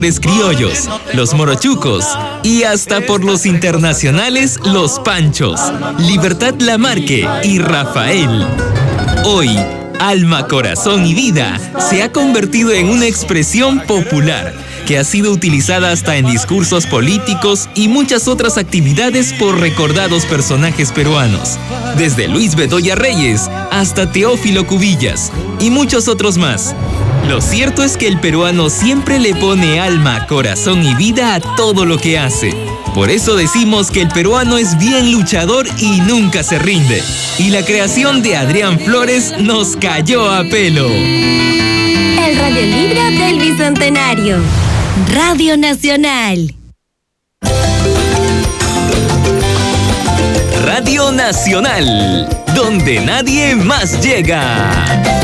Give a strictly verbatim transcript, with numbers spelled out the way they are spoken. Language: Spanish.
criollos, los morochucos y hasta por los internacionales, los Panchos, Libertad Lamarque y Rafael. Hoy, alma, corazón y vida se ha convertido en una expresión popular que ha sido utilizada hasta en discursos políticos y muchas otras actividades por recordados personajes peruanos, desde Luis Bedoya Reyes hasta Teófilo Cubillas y muchos otros más. Lo cierto es que el peruano siempre le pone alma, corazón y vida a todo lo que hace. Por eso decimos que el peruano es bien luchador y nunca se rinde. Y la creación de Adrián Flores nos cayó a pelo. El radiolibro del Bicentenario. Radio Nacional. Radio Nacional, donde nadie más llega.